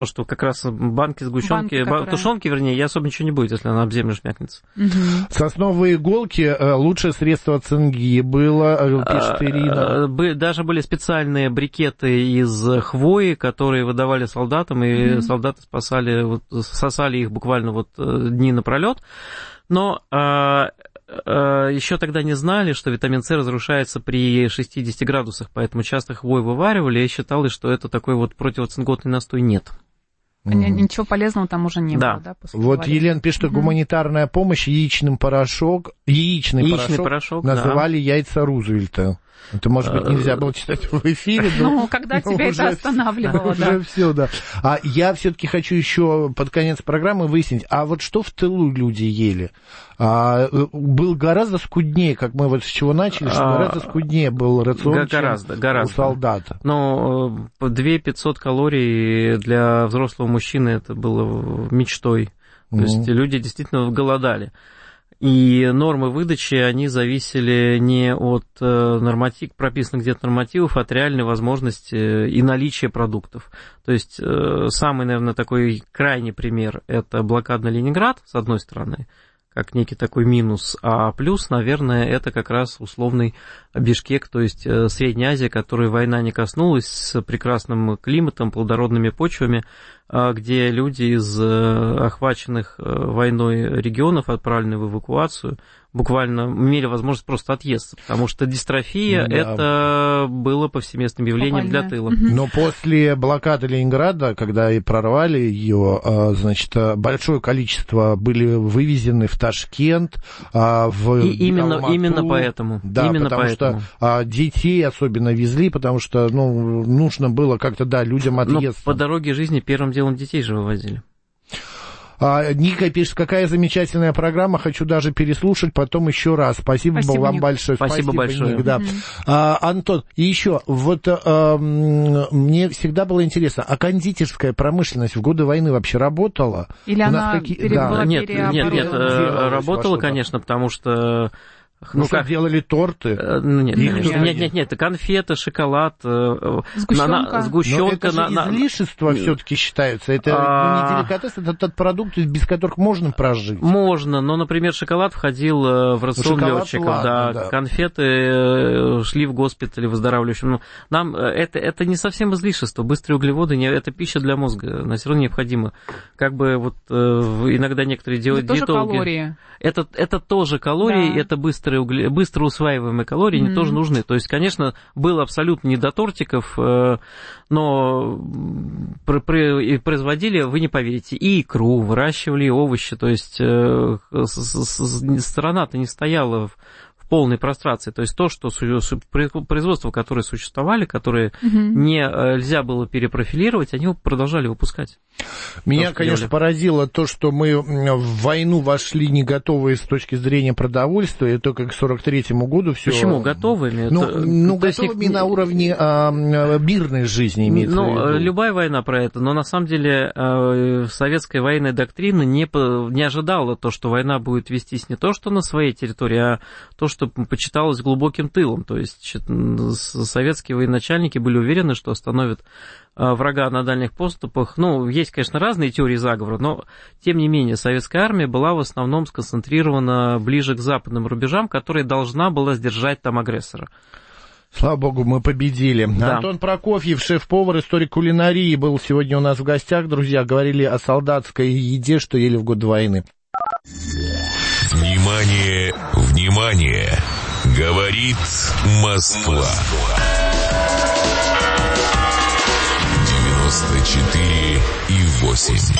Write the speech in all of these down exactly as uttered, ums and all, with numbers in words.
что как раз банки сгущенки, Банки, которые... тушенки, вернее, и особо ничего не будет, если она об землю шмякнется. Угу. Сосновые иголки, лучшее средство от цинги было, пишет Ирина. Даже были специальные брикеты из хвои, которые выдавали солдатам, и угу. солдаты спасали, вот, сосали их буквально вот дни напролет. Но еще тогда не знали, что витамин С разрушается при шестидесяти градусах, поэтому часто хвою вываривали, и считалось, что это такой вот противоцинготный настой. Нет. Mm-hmm. Ничего полезного там уже не да. было, да? После вот варения. Елена пишет, что mm-hmm. гуманитарная помощь, яичным порошок, яичный, яичный порошок, порошок называли да. яйца Рузвельта. Это, может быть, нельзя было читать в эфире. Ну, когда тебя это останавливало, да. Уже все, да. А я все-таки хочу еще под конец программы выяснить, а вот что в тылу люди ели? А, был гораздо скуднее, как мы вот с чего начали, что гораздо скуднее был рацион, гораздо, чем гораздо. у солдата. Ну, две тысячи пятьсот калорий для взрослого мужчины это было мечтой. То mm-hmm. есть люди действительно голодали. И нормы выдачи, они зависели не от норматив, прописанных где-то нормативов, а от реальной возможности и наличия продуктов. То есть самый, наверное, такой крайний пример – это блокадный Ленинград, с одной стороны, как некий такой минус, а плюс, наверное, это как раз условный Бишкек, то есть Средняя Азия, которой война не коснулась, с прекрасным климатом, плодородными почвами, где люди из охваченных войной регионов, отправленные в эвакуацию, буквально имели возможность просто отъесться, потому что дистрофия да. это было повсеместным явлением Попальная. Для тыла. Но после блокады Ленинграда, когда и прорвали ее, значит, большое количество были вывезены в Ташкент, в и именно, Алмату. Именно поэтому. Да, именно потому поэтому. что детей особенно везли, потому что ну, нужно было как-то, да, людям отъесться. Но по дороге жизни первым делом детей же вывозили. А, Ника пишет, какая замечательная программа, хочу даже переслушать потом еще раз. Спасибо, Спасибо вам Ник. большое. Спасибо, Спасибо большое. Ник, да. mm-hmm. а, Антон, и еще, вот а, мне всегда было интересно, а кондитерская промышленность в годы войны вообще работала? Или она таки... пере... да. была Нет, нет, нет, работала, конечно, потому что... Ну, ну как делали торты? Ну, нет, нет, нет, нет, нет, конфеты, шоколад, сгущенка. На, сгущенка. Но это на, же излишество на... все-таки считается. Это а... не деликатес, это тот продукт, без которых можно прожить. Можно, но, например, шоколад входил в рацион ну, летчиков, да, да. Конфеты шли в госпиталь выздоравливающим. Ну, нам это, это не совсем излишество, быстрые углеводы, не, это пища для мозга, она все равно необходима. Как бы вот иногда некоторые делают это диетологи. Тоже калории. Это, это тоже калории, да. это быстрые Угле... быстро усваиваемые калории, они mm-hmm. тоже нужны. То есть, конечно, было абсолютно не до тортиков, но производили, вы не поверите, и икру, выращивали и овощи. То есть, страна-то не стояла в полной прострации. То есть, то, что производства, которые существовали, которые mm-hmm. не, нельзя было перепрофилировать, они продолжали выпускать. Меня, то, конечно, делали. поразило то, что мы в войну вошли не готовые с точки зрения продовольствия, и только к сорок третьему году все... Почему? Готовыми? Ну, это... ну то готовыми есть... на уровне а, мирной жизни имеется ну, в виду. Любая война про это, но на самом деле советская военная доктрина не, не ожидала то, что война будет вестись не то, что на своей территории, а то, что почиталось глубоким тылом. То есть советские военачальники были уверены, что остановят врага на дальних поступах. Ну, есть, конечно, разные теории заговора, но, тем не менее, советская армия была в основном сконцентрирована ближе к западным рубежам, которая должна была сдержать там агрессора. Слава богу, мы победили. Да. Антон Прокофьев, шеф-повар, историк кулинарии, был сегодня у нас в гостях. Друзья, говорили о солдатской еде, что ели в годы войны. Внимание, внимание! Говорит Москва. девяносто четыре и восемь.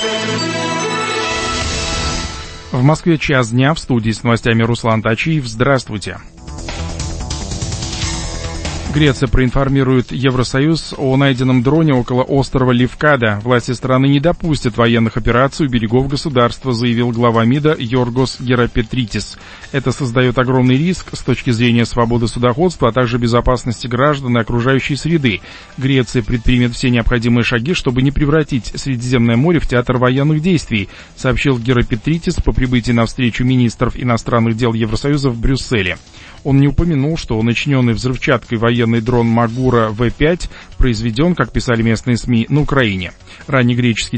В Москве час дня, в студии с новостями Руслан Тачиев. Здравствуйте. Греция проинформирует Евросоюз о найденном дроне около острова Левкада. Власти страны не допустят военных операций у берегов государства, заявил глава МИДа Йоргос Герапетритис. Это создает огромный риск с точки зрения свободы судоходства, а также безопасности граждан и окружающей среды. Греция предпримет все необходимые шаги, чтобы не превратить Средиземное море в театр военных действий, сообщил Герапетритис по прибытии на встречу министров иностранных дел Евросоюза в Брюсселе. Он не упомянул, что начиненный взрывчаткой военный дрон Магура вэ пять произведен, как писали местные СМИ, на Украине. Ранее греческий